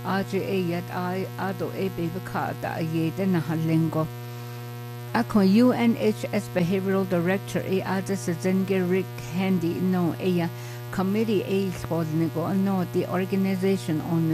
RGA at ado e bebekada yede na halengo. Ako UNHS Behavioral Director e ada sa Rick Handy no committee e squad nego no the organization on